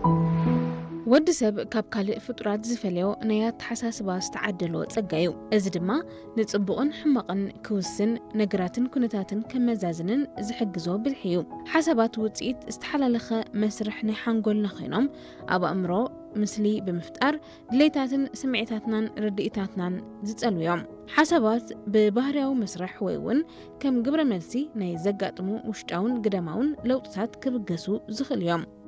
ወዲ ሰብ ካብ ካልእ ፍጡራት ዝፈልዮ ናያት ሓሳስባ ዝተዓደሎ ጸጋዩ እዚ ድማ ንጽቡቕን ሕማቕን ክውስን ነገራትን ኩነታትን ከመዛዝንን ዝሕግዞ ብልሕዩ ሓሳባት ውጽኢት ዝተሓላለኸ መስርሕ ናይ ሓንጎልና ኮይኖም ኣብ ኣእምሮ ምስሊ ብምፍጣር ድሌታትን ስምዒታትናን ርድኢታትናን ዝጸልዮም ሓሳባት ብባህርያዊ መስርሕ ወይ እውን ከም ግብረ መልሲ ናይ ዘጋጥሙ ውሽጣውን ግደማውን ለውጥታት ክብገሱ ዝኽእል እዮም